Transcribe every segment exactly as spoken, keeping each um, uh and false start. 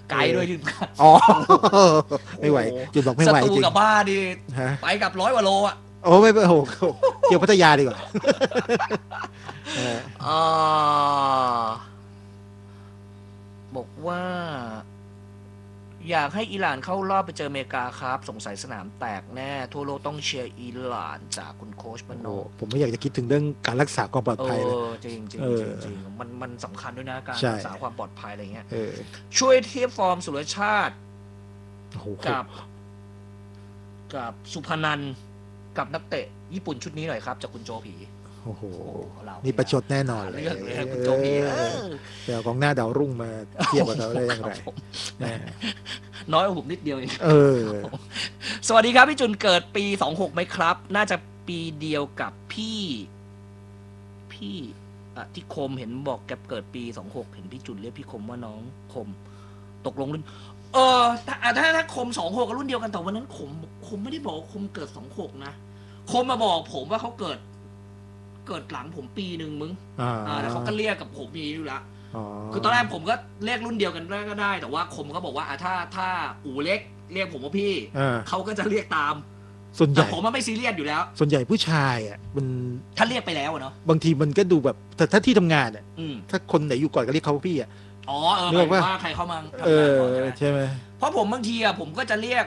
ไกลด้วยจุดอ๋อไม่ไหวจุดบอกไม่ไหวจริงสตูกับบ้านดิไปกับร้อยกว่าโลอ่ะโอ้ไม่โอ้โหเที่ยวพัทยาดีกว่าอ่าบอกว่าอยากให้อิหร่านเข้ารอบไปเจออเมริกาครับสงสัยสนามแตกแน่ทั่วโลกต้องเชียร์อิหร่านจากคุณโค้ชมโนผมไม่อยากจะคิดถึงเรื่องการรักษาความปลอดภัยเลยจริงจริงจริงมันมันสำคัญด้วยนะการรักษาความปลอดภัยอะไรเงี้ยช่วยเทียบฟอร์มสุรชาติกับกับสุพนันกับนักเตะญี่ปุ่นชุดนี้หน่อยครับจากคุณโจผีโอ้โหนี่ประชดแน่นอนเลยคุณโจผีแต่กองหน้าดาวรุ่งมาเทียบกับเขาได้ยังไงน้อยกว่าผมนิดเดียวเองเออสวัสดีครับพี่จุนเกิดปีสองหกไหมครับน่าจะปีเดียวกับพี่พี่อะที่คมเห็นบอกแกเกิดปีสองหกเห็นพี่จุนเรียกพี่คมว่าน้องคมตกลงรุ่นเออถ้าถ้าถ้าคมสองหกกับรุ่นเดียวกันแต่วันนั้นคมคมไม่ได้บอกคมเกิดสองหกนะคมมาบอกผมว่าเขาเกิดเกิดหลังผมปีหนึ่งมึงอ่าแล้วเขาก็เรียกกับผมอย่างนี้อยู่ละคือตอนแรกผมก็เรียกรุ่นเดียวกันก็ได้แต่ว่าคมก็บอกว่าถ้าถ้าอูเล็กเรียกผมว่าพี่เขาก็จะเรียกตามส่วนใหญ่ผมมันไม่ซีเรียสอยู่แล้วส่วนใหญ่ผู้ชายอ่ะมันถ้าเรียกไปแล้วเนาะบางทีมันก็ดูแบบแต่ถ้าที่ทำงานอ่ะถ้าคนไหนอยู่ก่อนก็เรียกเขาพี่อ่ะอ๋อเออว่าใครเข้ามาทำงานก่อนใช่ไหมเพราะผมบางทีอ่ะผมก็จะเรียก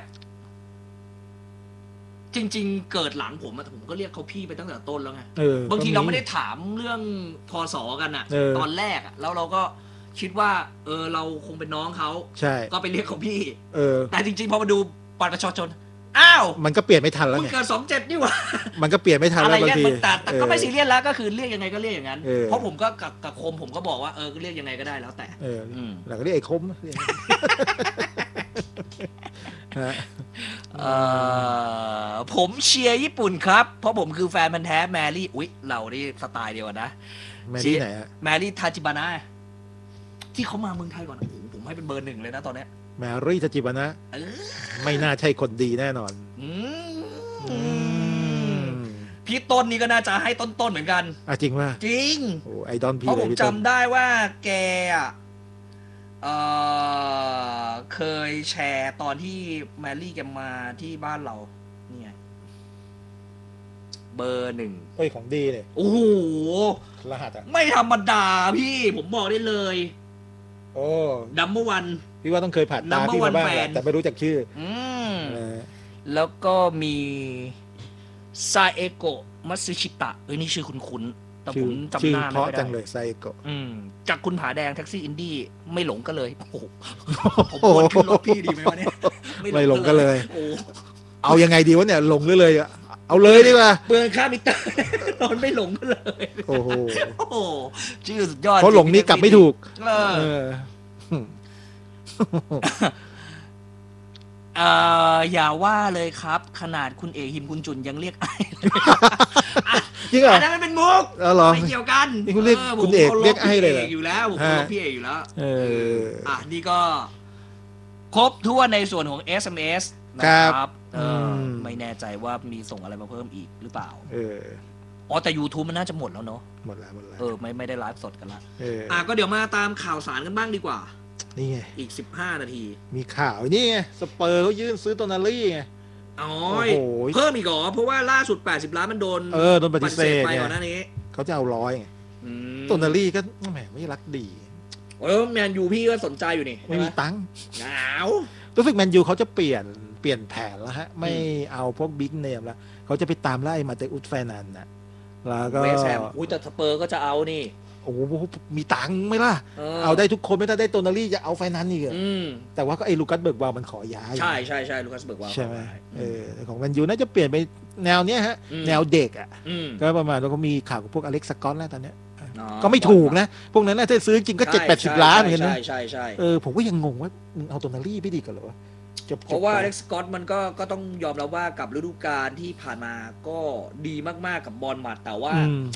จริงๆเกิดหลังผมแต่ผมก็เรียกเขาพี่ไปตั้งแต่ต้นแล้วไงบางทีเราไม่ได้ถามเรื่องพศกันอ่ะตอนแรกอ่ะแล้วเราก็คิดว่าเออเราคงเป็นน้องเขาใช่ก็ไปเรียกเขาพี่เออแต่จริงๆพอมาดูบัตรประชาชนอ้าวมันก็เปลี่ยนไม่ทันแล้วไงเกิดสองเจ็ดนี่หว่ามันก็เปลี่ยนไม่ทันแล้วบางทีแต่แต่ก็ไม่ซีเรียสแล้วก็คือเรียกยังไงก็เรียกอย่างนั้นเพราะผมก็กับกับคมผมก็บอกว่าเออเรียกยังไงก็ได้แล้วแต่เออแล้วก็เรียกไอ้คมผมเชียร์ญี่ปุ่นครับเพราะผมคือแฟนมันแท้แมรี่อุ๊ยเรานี่สไตล์เดียวกันนะแมรี่ไหนฮะแมรี่ทาจิบานะที่เขามาเมืองไทยก่อนผมให้เป็นเบอร์หนึ่งเลยนะตอนนี้แมรี่ทาจิบานะไม่น่าใช่คนดีแน่นอนพี่ต้นนี่ก็น่าจะให้ต้นๆเหมือนกันอ่ะจริงป่ะจริงโอ้ไอดอลพี่เพราะผมจำได้ว่าแกอ่ะเออเคยแชร์ตอนที่แมรี่แกมาที่บ้านเราเนี่ยเบอร์หนึ่งเฮ้ยของดีเลยโอ้โหรหัสอ่ะไม่ธรรมดาพี่ผมบอกได้เลยโอ้ดัมเบอร์วันพี่ว่าต้องเคยผ่านตาพี่มาบ้างแต่ไม่รู้จักชื่ออืมแล้วก็มีซาเอโกะมัตสึชิตะเอ้ยนี่ชื่อคุ้นๆแต่ผมจำหน้าไม่ได้เพราะจังเลยซาเอโกะจากคุณผาแดงแท็กซี่อินดี้ไม่หลงก็เลยโอ้โหผมวนขึ้นรถพี่ดีไหมวะเนี่ยไม่หลงก็เลยเอายังไงดีวะเนี่ยหลงเลยอ่ะเอาเลยดีกว่าเปลืองค่ามิเตอร์ตอนไม่หลงก็เลยโอ้โหชื่อสุดยอดเพราะหลงนี่กลับไม่ถูกเออเอ่ออย่าว่าเลยครับขนาดคุณเอกหิมคุณจุนยังเรียกไอ้จริงเหรออันนั้นมันเป็นมุกไม่เกี่ยวกันนี่คุณเรียกคุณเอกเรียกไอ้เลยอยู่แล้วผมเรียกพี่เอกอยู่แล้วเอออ่ะนี่ก็ครบทั่วในส่วนของ เอส เอ็ม เอส นะครับเออไม่แน่ใจว่ามีส่งอะไรมาเพิ่มอีกหรือเปล่าเอออ๋อแต่ YouTube มันน่าจะหมดแล้วเนาะหมดแล้วหมดแล้วเออไม่ไม่ได้ไลฟ์สดกันละเอออ่ะก็เดี๋ยวมาตามข่าวสารกันบ้างดีกว่านี่ไงอีกสิบห้านาทีมีข่าวนี่ไงสเปอร์เขายื่นซื้อโตนาลี่ไงอ๋อเพิ่มอีกเหรอเพราะว่าล่าสุดแปดสิบล้านมันโดนเออโดนปฏิเสธไปก่อนหน้านี้เขาจะเอาร้อยไงโตนาลี่ก็แหมไม่รักดีเออแมนยูพี่ก็สนใจอยู่นี่ไม่มีตังค์หนาวรู้สึกแมนยูเขาจะเปลี่ยนเปลี่ยนแผนแล้วฮะไม่เอาพวกบิ๊กเนมแล้วเขาจะไปตามไล่มาเตอุสแฟนันนะแล้วก็เวสต์แฮมอุ้ยแต่สเปอร์ก็จะเอานี่โอ้โหมีตังค์ไหมล่ะเอาได้ทุกคนไม่ถ้าได้โตนาลี่จะเอาไฟนั้นอีกแต่ว่าก็ไอ้ลูคัสเบิร์กวาลมันขอย้ายใช่ใช่ใช่ลูคัสเบิร์กวาลใช่ไหมเออของแมนยูน่าจะเปลี่ยนไปแนวเนี้ยฮะแนวเด็กอ่ะก็ประมาณว่าเขามีข่าวกับพวกอเล็กซ์สกอตแล้วตอนเนี้ยก็ไม่ถูกนะพวกนั้นน่าจะซื้อจริงก็เจ็ดแปดสิบล้านเหมือนกันนะใช่ใช่ใช่เออผมก็ยังงงว่าเอาโตนาลี่ไม่ดีกันหรอวะเพราะว่าอเล็กซ์สกอตมันก็ก็ต้องยอมรับว่ากับฤดูกาลที่ผ่านมาก็ดีมากๆกับบอลหมัดแต่ว่า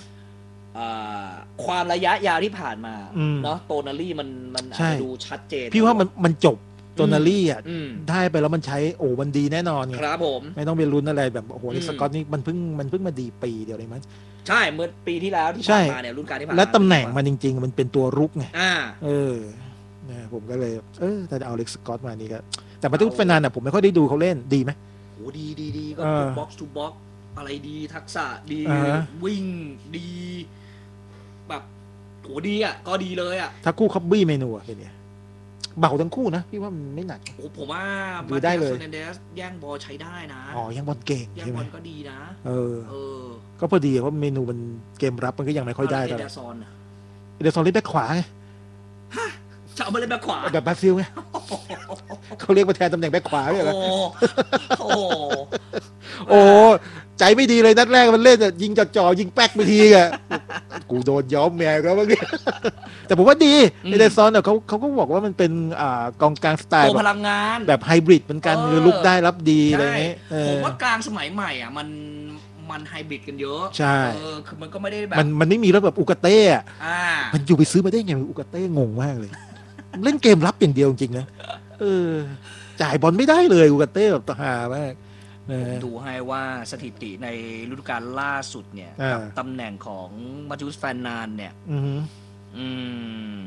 ความระยะยาวที่ผ่านมาเนาะโตนาลี่มันมันอาจจะดูชัดเจนพี่ว่ามันมันจบโตนาลี่อ่ะได้ไปแล้วมันใช้โอ้มันดีแน่นอนไงครับผมไม่ต้องไปลุ้นอะไรแบบโอ้โหอเล็กซ์สกอตนี่มันเพิ่งมันเพิ่งมาดีปีเดียวเลยมั้งใช่เมื่อปีที่แล้วที่ผ่านมาเนี่ยรุ่นการที่ผ่านมาและตำแหน่งมันจริงๆมันเป็นตัวรุกไงอ่าเออนะผมก็เลยเออถ้าจะเอาอเล็กซ์สกอตมานี่ก็แต่มาตุสเฟร์นันด์อ่ะผมไม่ค่อยได้ดูเขาเล่นดีไหมโอ้ดีดีดีก็เออบ็อกซ์ทูบ็อกอะไรดีทักษะดีอ่าฮะวิ่งดี แบบโหดีอ่ะก็ดีเลยอ่ะถ้าคู่คับบี้เมนูอะเป็นไงเบาทั้งคู่นะพี่ว่ามันไม่หนักโอ้ผมว่าดูได้เลยมาติอัสเฟอร์นันเดสแย่งบอลใช้ได้นะอ๋อยังบอลเก่งแย่งใช่ไหบมอลก็ดีนะเออเออก็พอดีเพราะเมนูมันเกมรับมันก็ยังไม่ค่อยได้เอเท่าเดไหร่อร์ซอนอะเดยวซอนเล่นแบ็คขวาไงจะเอามาเล่นแบ็คขวาแบบบราซิลไงเขาเรียกมาแทนตำแหน่งแบ็คขวาไม่เหรอโอ้โหโอ้ใจไม่ดีเลยนัดแรกมันเล่นอะยิงจ่อๆยิงแป๊กไปทีอะกูโดนย้อมแมวแล้วเมื่อกี้แต่ผมว่าดีเอเดอร์ซอนเนี่ยเขาเขาก็บอกว่ามันเป็นอ่ากองกลางสไตล์ตัวแบพบลังงานแบบไฮบริดเหมือนกันเออคือลุกได้รับดีอะไรใช่เงี้ยเอผอมว่ากลางสมัยใหม่อ่ะมันมันไฮบริดกันเยอะใช่เออคือมันก็ไม่ได้แบบมันมันไม่มีแล้วแบบอุกาเต้อะอ่ามันอยู่ไปซื้อมาได้ไงอุกาเต้งงมากเลย เล่นเกมรับอย่างเดียวจริงๆนะเออ จ่ายบอลไม่ได้เลยอุกาเต้แบบตาหามากนะผมดูให้ว่าสถิติในฤดูกาลล่าสุดเนี่ยอ่ากักับตำแหน่งของมาติอุสแฟร์นานด์เนี่ยอือหืออืม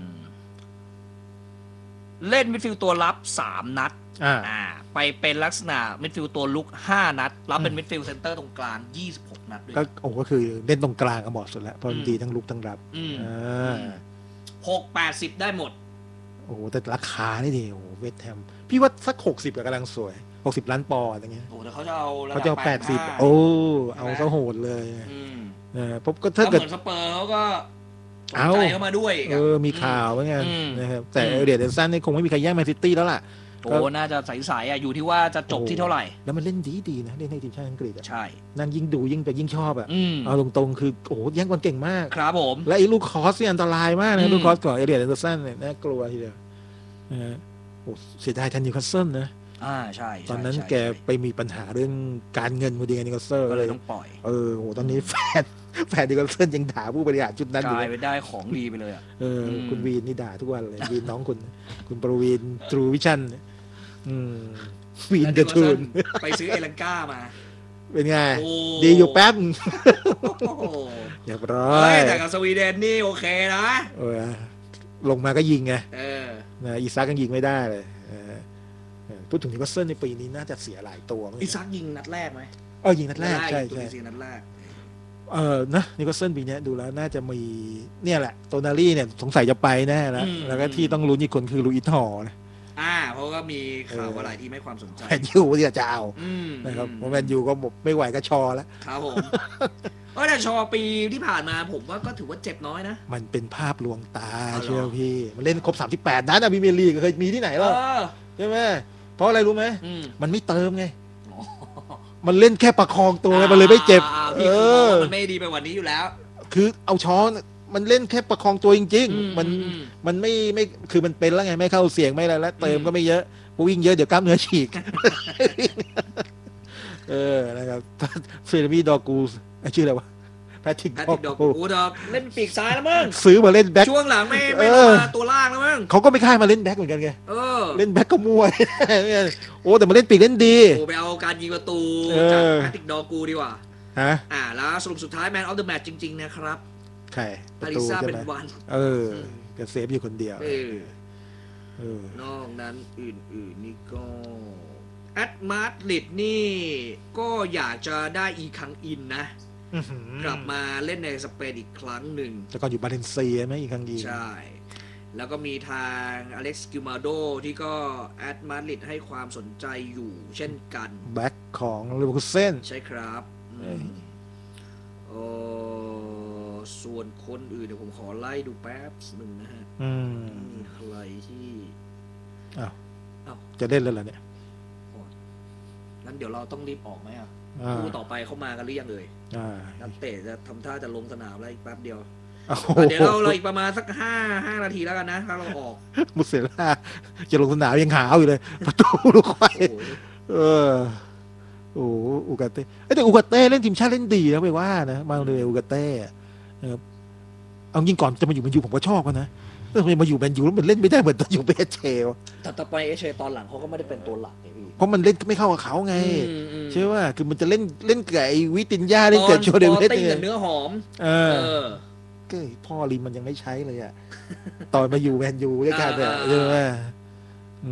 เล่นมิดฟิลด์ตัวรับสามนัดอ่าอ่า ไปเป็นลักษณะมิดฟิลด์ตัวลุกห้านัด รับเป็นอืมมิดฟิลด์เซนเตอร์ตรงกลางยี่สิบหกนัดด้วยก็โอ้ก็คือเล่นตรงกลางก็เหมาะสุดแล้วเพราะมันอืมดีทั้งลุกทั้งรับอืมอ่าหกแปดสิบได้หมดโอ้โหแต่ราคานี่ดีโอ้โหเวสต์แฮมพี่ว่าสักหกสิบกำลังสวยหกสิบล้านปอนด์อย่างเงี้ยโอ้แต่เขาจะเอาระเขาดัจะเอาบแปดสิบห้าโอ้เอาซะโหดเลยอืมเออผมก็ถ้าถ้าเหเกิดมือนสเปอร์เขาก็สนเอาใจเข้ามาด้วยกะเออมีข่าวเหมือนกันอืมนะครับแต่อืมเอเดียนสันนี่คงไม่มีใครแย่งแมนซิตี้แล้วล่ะโอ้น่าจะใสๆอ่ะอยู่ที่ว่าจะจบที่เท่าไหร่แล้วมันเล่นดีดีๆนะเล่นให้ทีมชาติอังกฤษอะใช่นั่นยิ่งดูยิ่งไปยิ่งชอบอ่ะอืมเอาตรงๆคือโอ้โหแย่งบอลเก่งมากครับผมและไอ้ลูกคอสเนี่ยอันตรายมากอืนะมลูกคอสของเอเดียนสันเนี่ยน่ากลัวทีเดียวนะฮะโอ้เสียดายแทนนิวคาสเซิลนะอ่าใช่ใช่ตอนนั้นใช่แกไปมีปัญหาเรื่องการเงินพอดีกับนิวคาสเซิลก็เลเลยยต้องปล่อยเออโหตอนนี้แฟนแฟนนิวคาสเซิลยังด่าผู้บริหารชุดนั้นกอยู่ลายเลยไปได้ของดีไปเลยอ่ะเอออมคุณวีนนี่ด่าทุกวันเลยวีนน้องคุณ คุณประวีนทรูวิชั่นอืมวีนเดอะทูนไปซื้อเอลังก้ามาเป็นไงโอ้ดีอยู่แป๊บโอ้โหเรียบร้อเฮ้ยยแต่กับสวีเดนนี่โอเคนะเออลงมาก็ยิงไงเออนะอีซักยังยิงไม่ได้เลยเออเออพูดถึงนิวคาสเซิลในปีนี้น่าจะเสียหลายตัวมั้งอิซักยิงนัดแรกไหมเออยิงนัดแรกใช่ตัวใช่ซีนัดแรกเออนะนิวคาสเซิลปีนี้ดูแล้วน่าจะมีเนี่ยแหละโตนารี่เนี่ยสงสัยจะไปแน่แล้วอืมแล้วก็ที่ต้องลุ้นอีกคนคือลูอิสฮอลนะอ่า เพราะก็มีข่าวว่าหลายที่ไม่ความสนใจแมนยูที่จะเอาอืมนะครับเพราะแมนยูก็บอกไม่ไหวก็ชอแล้วครับผมเออแต่ชอปีที่ผ่านมาผมว่าก็ถือว่าเจ็บน้อยนะมันเป็นภาพลวงตาอ๋อเหรอเชื่อพี่ มันเล่นครบสามสิบแปดนัดอะพรีเมียร์ลีกเคยมีที่ไหนเอหรออใช่ไหมเพราะอะไรรู้ไหมอืมมันไม่เติมไง มันเล่นแค่ประคองตัวไงมันเลยไม่เจ็บอ่าเอพี่คือบอกอว่ามันไม่ดีไปกว่านี้อยู่แล้วคือเอาช้อนมันเล่นแค่ประคองตัวจริงอืมๆ มันอืมมันไม่ไม่คือมันเป็นแล้วไงไม่เข้าเสียงไม่อะไรแล้วเติมอืมก็ไม่เยอะพอวิ่งเยอะเดี๋ยวกล้ามเนื้อฉีก เออนะครับเซรามีดอกูสชื่ออะไรวะแพทริกแพทดอริกดอกกูกูดอกเล่นปีกซ้ายแล้วมั้งซื้อมาเล่นแบ็คช่วงหลังไม่ไม่เอลงอมาตัวล่างแล้วมั้งเขาก็ไม่ค่ายมาเล่นแบ็คเหมือนกันไงเออเล่นแบ็คก็มั่ว โอ้แต่มาเล่นปีกเล่นดีโอ้ไปเอาการยิงประตูเออจากแพทริกดอกกูดีกว่าฮะอ่า แล้วสรุปสุดท้ายแมนออฟเดอะแมตช์จริง ๆ นะครับใครปอาระริตูซาใช่เป็นไหมวันเออแกเซฟอยู่คนเดียวเออเออนอกนั้นอื่นๆนี่ก็แอดมาดริดนี่ก็อยากจะได้อีคังอินนะอื้อหือกลับมาเล่นในสเปนอีกครั้งหนึ่งแต่ก่อนอยู่บาเลนเซียไหมอีกครั้งดีใช่ แล้วก็มีทางอเล็กซ์กิลมาโดที่ก็แอดมาดริดให้ความสนใจอยู่เช่นกันแบ็คของเลเวอร์คูเซนใช่ครับอืเอ้ยมเออส่วนคนอื่นเดี๋ยวผมขอไล่ดูแป๊บหนึ่งนะฮะอืมมีใครที่อ้าวอ้าวจะเล่นแล้วเหรอเนี่ยงั้นเดี๋ยวเราต้องรีบออกไหมอ่ะอ่าคู่ต่อไปเข้ามากันหรือยังเอ่ยอ่านักเตะจะทำท่าจะลงสนามแล้วอีกแป๊บเดียวโอ้โหอ่ะเดี๋ยวเราเราอีกประมาณสักห้าห้านาทีแล้วกันนะถ้าเราออกมุสเซล่าจะลงสนามยังหาวอยู่เลย ประตูลูกไฟโอ้โหเออโอ้โหอูกาเต้เอ้ยแต่อูกาเต้เล่นทีมชาติเล่นดีนะไปว่านะมาเลยอูกาเต้อะนะครับเอายิงก่อนจะมาอยู่แมนยูผมก็ชอบเขานะเออทำไมมาอยู่แมนยูแล้วมันเล่นไม่ได้เหมือนตอนอยู่เปเชลแต่ต่อไปเอเชตอนหลังเขาก็ไม่ได้เป็นตัวหลักไงพี่เพราะมันเล่นไม่เข้ากับเขาไงอืมอืมใช่ว่าคือมันจะเล่นเล่นกับไอ้วิตินยาเล่นกับโจเดตเวอนสติ้งเนี่กับยเนื้อหอมเอเอออเกอร์พ่อริมมันยังไม่ใช้เลยอ่ะตอนมาอยู่แมนยูด้วยกันเนี่ยใช่ไหม